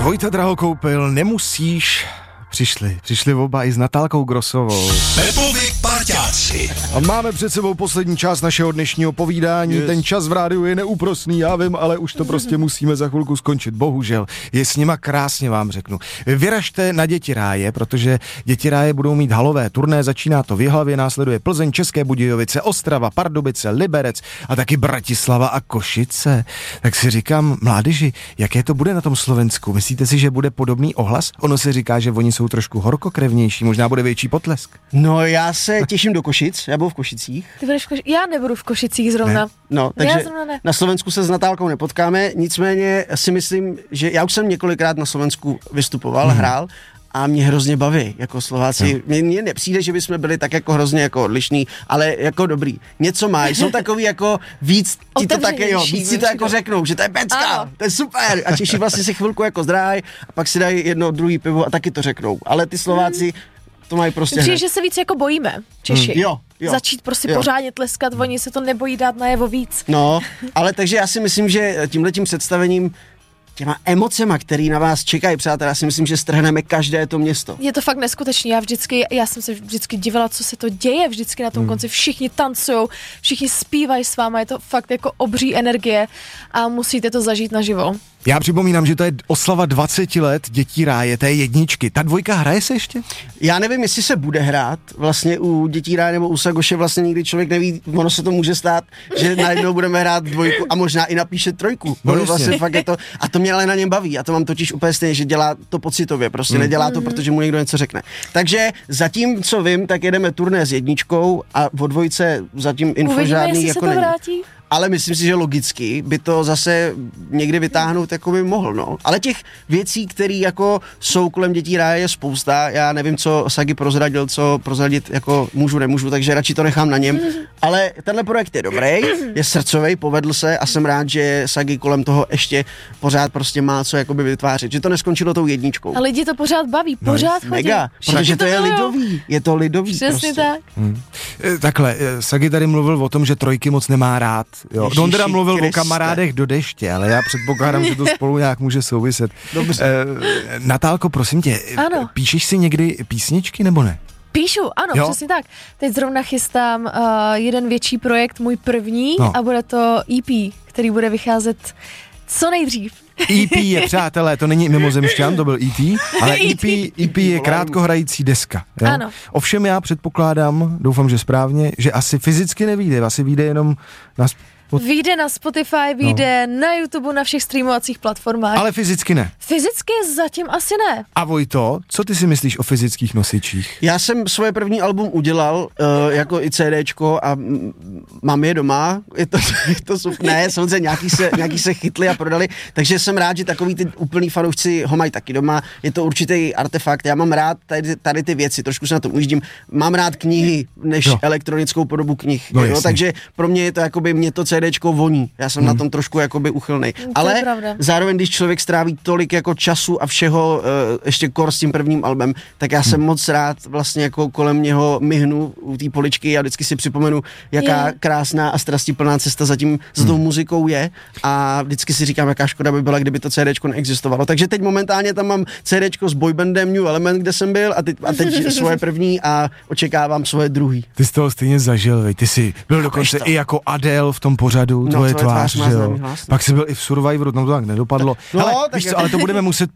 Vojta Drahokoupil, nemusíš... Přišli oba i s Natálkou Grossovou. Pepovi parťáci. A máme před sebou poslední část našeho dnešního povídání. Ten čas v rádiu je neúprosný, já vím, ale už to prostě musíme za chvilku skončit. Bohužel. Je s nima krásně, vám řeknu. Vyražte na Děti ráje, protože Děti ráje budou mít halové turné. Začíná to v Jihlavě, následuje Plzeň, České Budějovice, Ostrava, Pardubice, Liberec a taky Bratislava a Košice. Tak si říkám, mládeži, jaké to bude na tom Slovensku? Myslíte si, že bude podobný ohlas? Ono se říká, že oni jsou trošku horkokrevnější, možná bude větší potlesk. No, já se těším do Košic, já budu v Košicích. Ty budeš já nebudu v Košicích zrovna. Ne. No, takže na Slovensku se s Natálkou nepotkáme, nicméně si myslím, že já už jsem několikrát na Slovensku vystupoval, hrál a mě hrozně baví, jako Slováci. Mně nepřijde, že bychom byli tak jako hrozně jako odlišní, ale jako dobrý. Něco mají, jsou takový jako víc ti to také, víc si to jako řeknou, že to je pecka, to je super. A Češi vlastně si chvilku jako zdráj a pak si dají jedno, druhý pivo a taky to řeknou. Ale ty Slováci to mají prostě přijde, že se víc jako bojíme, Češi. Jo. Začít prostě pořádně tleskat, oni se to nebojí dát najevo víc. No, ale takže já si myslím, že tímhletím představením těma emocema, který na vás čekají, přátelé, já si myslím, že strhneme každé to město. Je to fakt neskutečný, já jsem se vždycky divila, co se to děje, vždycky na tom konci všichni tancujou, všichni zpívají s váma, je to fakt jako obří energie a musíte to zažít naživo. Já připomínám, že to je oslava 20 let Dětí ráje, té jedničky. Ta dvojka hraje se ještě? Já nevím, jestli se bude hrát vlastně u Dětí ráje nebo u Sagoše, vlastně nikdy člověk neví, ono se to může stát, že najednou budeme hrát dvojku a možná i napíše trojku. Ono vlastně fakt je to, a to mě ale na něm baví, a to mám totiž úplně stejně, že dělá to pocitově, prostě nedělá to, protože mu někdo něco řekne. Takže zatím, co vím, tak jedeme turné s jedničkou a o dvojce zatím info žádný jako není. Ale myslím si, že logicky by to zase někdy vytáhnout jako by mohl, no. Ale těch věcí, které jako jsou kolem Dětí ráje, je spousta. Já nevím, co Sagi prozradil, co prozradit jako nemůžu, takže radši to nechám na něm. Ale tenhle projekt je dobrý, je srdcovej, povedl se a jsem rád, že Sagi kolem toho ještě pořád prostě má co jakoby vytvářet. Že to neskončilo tou jedničkou. A lidi to pořád baví, pořád chodí. Mega, protože to je lidový. Je to lidový. Přesně prostě. Tak. Takhle, Sagi tady mluvil o tom, že trojky moc nemá rád. Jo. On teda mluvil o kamarádech do deště, ale já předpokládám, že to spolu nějak může souviset. Dobře. Natálko, prosím tě, píšeš si někdy písničky nebo ne? Píšu, ano, přesně tak. Teď zrovna chystám jeden větší projekt, můj první, a bude to EP, který bude vycházet co nejdřív. EP je, přátelé, to není Mimozemšťan, to byl EP, ale EP je krátkohrající deska. Jo? Ano. Ovšem já předpokládám, doufám, že správně, že asi fyzicky nevyjde, asi vyjde jenom na... Vyjde na Spotify, vyjde na YouTube, na všech streamovacích platformách. Ale fyzicky ne. Fyzicky zatím asi ne. A Vojto, co ty si myslíš o fyzických nosičích? Já jsem svoje první album udělal, jako i CDčko a mám je doma, je to super, ne, samozřejmě nějaký se chytli a prodali, takže jsem rád, že takový ty úplný fanoušci ho mají taky doma, je to určitý artefakt, já mám rád tady ty věci, trošku se na tom ujíždím, mám rád knihy, než elektronickou podobu knih, takže pro mě je to jakoby, mě to CDčko voní, já jsem na tom trošku jakoby uchylnej, ale zároveň, když člověk stráví tolik jako času a všeho, ještě kor s tím prvním albem, tak já jsem moc rád vlastně jako kolem něho myhnu u té poličky a vždycky si připomenu, jaká krásná a strastiplná cesta za tou muzikou je a vždycky si říkám, jaká škoda by byla, kdyby to CDčko neexistovalo. Takže teď momentálně tam mám CDčko s boybandem New Element, kde jsem byl a teď svoje první a očekávám svoje druhý. Ty jsi toho stejně zažil, vej. Ty jsi byl dokonce i jako Adele v tom pořadu, tvoje tvář, že jo. Pak jsi byl i v Survivoru, tam to tak nedopadlo. Ale to budeme muset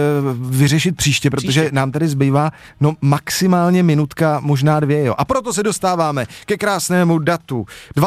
vyřešit příště, protože nám tady zbývá maximálně minutka, možná 2, jo. A proto se dostáváme ke krásnému datu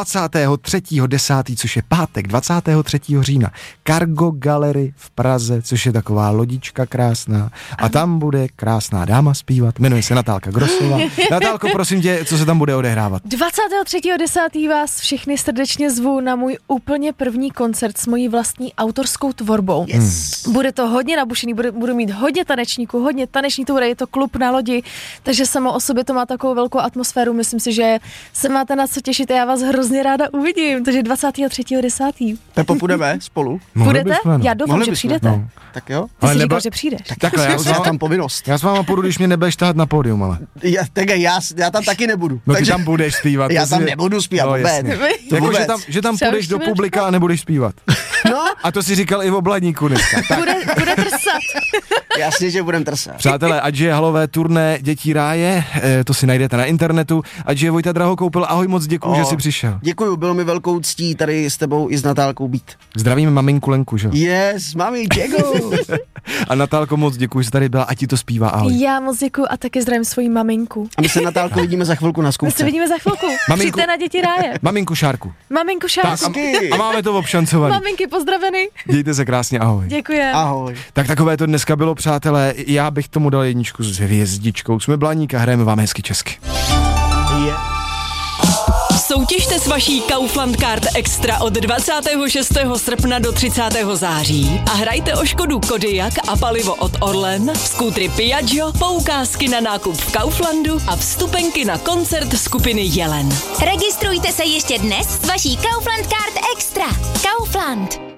23.10., což je pátek, 23. října. Cargo Gallery v Praze, což je taková lodička krásná. A tam bude krásná dáma zpívat, jmenuje se Natálka Grossová. Natálko, prosím tě, co se tam bude odehrávat? 23.10. vás všechny srdečně zvu na můj úplně první koncert s mojí vlastní autorskou tvorbou. Bude to hodně nabušený, budu mít hodně tanečníků, hodně taneční tour, je to klub na lodi, takže samo o sobě to má takovou velkou atmosféru, myslím si, že se máte na co těšit a já vás hrozně ráda uvidím, takže 23.10. Pepo, půjdeme spolu? Půjdete? Já doufám, že přijdete. No. Tak jo? Ty jsi říkal, že přijdeš. Takhle, já tam povinnost. Já s váma půjdu, když mě nebudeš tahat na pódium, ale. Já tam taky nebudu. No takže... ty tam budeš zpívat. Já tam nebudu zpívat vůbec. Jako, že tam půjdeš do publika a nebudeš zpívat. No. A to si říkal i v Oblaníku dneska. Bude trsat. Jasně, že budem trsat. Přátelé, ať je halové turné Dětí ráje, to si najdete na internetu. Ať je Vojta Drahokoupil, ahoj, moc děkuju, že jsi přišel. Děkuju, bylo mi velkou ctí tady s tebou i s Natálkou být. Zdravíme maminku Lenku, že? Yes, mami, děkuju. A Natálko, moc děkuji, že tady byla, a ti to zpívá, ahoj. Já moc děkuju a taky zdravím svoji maminku. A my se Natálko vidíme za chvilku na zkoušce. My se vidíme za chvilku. Přijďte na Děti ráje. Maminku Šárku. Maminku Šárku. A máme to obšancovaný. Maminky, pozdraveny. Mějte se krásně, ahoj. Děkujem. Ahoj. Tak takové to dneska bylo, přátelé. Já bych tomu dal 1 s hvězdičkou. Jsme Blaník a hrajeme vám hezky česky. Soutěžte s vaší Kaufland Card Extra od 26. srpna do 30. září a hrajte o Škodu Kodiaq a palivo od Orlen, skútry Piaggio, poukázky na nákup v Kauflandu a vstupenky na koncert skupiny Jelen. Registrujte se ještě dnes s vaší Kaufland Card Extra. Kaufland.